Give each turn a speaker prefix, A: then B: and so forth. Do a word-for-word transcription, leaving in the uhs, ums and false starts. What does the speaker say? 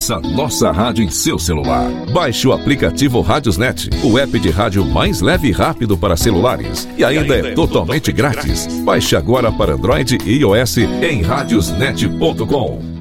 A: Ouça nossa rádio em seu celular. Baixe o aplicativo Radiosnet, o app de rádio mais leve e rápido para celulares. E ainda é totalmente grátis. Baixe agora para Android e iOS em radiosnet ponto com.